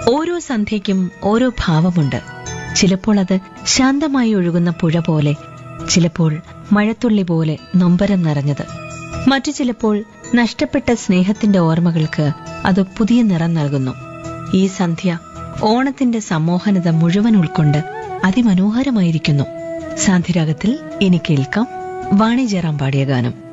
ഓരോ സന്ധ്യയ്ക്കും ഓരോ ഭാവമുണ്ട്. ചിലപ്പോൾ അത് ശാന്തമായി ഒഴുകുന്ന പുഴ പോലെ, ചിലപ്പോൾ മഴത്തുള്ളി പോലെ നൊമ്പരം നിറഞ്ഞത്, മറ്റു ചിലപ്പോൾ നഷ്ടപ്പെട്ട സ്നേഹത്തിന്റെ ഓർമ്മകൾക്ക് അത് പുതിയ നിറം നൽകുന്നു. ഈ സന്ധ്യ ഓണത്തിന്റെ സമ്മോഹനത മുഴുവൻ ഉൾക്കൊണ്ട് അതിമനോഹരമായിരിക്കുന്നു. സാന്ധ്യരാഗത്തിൽ ഇനി കേൾക്കാം വാണി ജയറാം പാടിയ ഗാനം.